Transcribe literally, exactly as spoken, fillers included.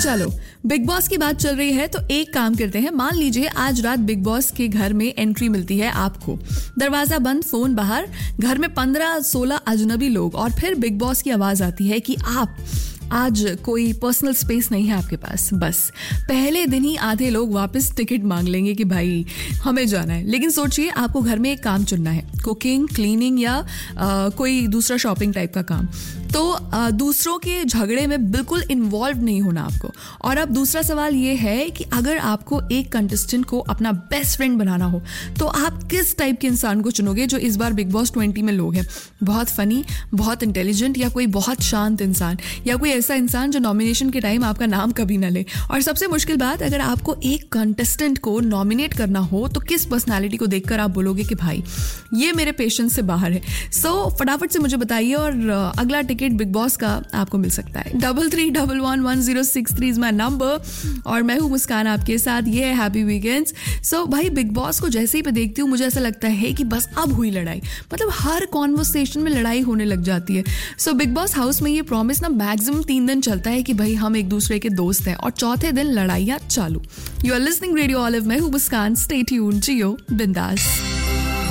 चलो big boss की बात चल रही है तो एक काम करते हैं. मान लीजिए आज रात बिग बॉस के घर में एंट्री मिलती है आपको. दरवाजा बंद, फोन बाहर, घर में पंद्रह सोलह अजनबी लोग और फिर बिग बॉस की आवाज आती है कि आप आज कोई पर्सनल स्पेस नहीं है आपके पास. बस पहले दिन ही आधे लोग वापस टिकट मांग लेंगे कि भाई हमें जाना है. लेकिन सोचिए आपको घर में एक काम चुनना है, कुकिंग, क्लीनिंग या आ, कोई दूसरा शॉपिंग टाइप का काम. तो आ, दूसरों के झगड़े में बिल्कुल इन्वॉल्व नहीं होना आपको. और अब दूसरा सवाल ये है कि अगर आपको एक कंटेस्टेंट को अपना बेस्ट फ्रेंड बनाना हो तो आप किस टाइप के इंसान को चुनोगे जो इस बार बिग बॉस ट्वेंटी में लोग हैं? बहुत फनी, बहुत इंटेलिजेंट या कोई बहुत शांत इंसान या कोई ऐसा इंसान जो नॉमिनेशन के टाइम आपका नाम कभी ना ले? और सबसे मुश्किल बात, अगर आपको एक कंटेस्टेंट को नॉमिनेट करना हो तो किस पर्सनालिटी को देखकर आप बोलोगे कि भाई ये मेरे पेशेंस से बाहर है? सो so, फटाफट से मुझे बताइए और अगला टिकट बिग बॉस का आपको मिल सकता है. Double three double one one zero six three is my number और मैं हूँ मुस्कान आपके साथ. ये है हैप्पी वीकेंड्स. सो भाई बिग बॉस को जैसे ही मैं देखती हूँ मुझे ऐसा लगता है कि बस अब हुई लड़ाई. मतलब हर कॉन्वर्सेशन में लड़ाई होने लग जाती है. सो बिग बॉस हाउस में ये प्रॉमिस ना मैक्सिमम तीन दिन चलता है कि भाई हम एक दूसरे के दोस्त हैं और चौथे दिन लड़ाइयाँ चालू. You are listening radio olive. मैं हूँ मुस्कान. स्टे ट्यून्ड, जियो बिंदास.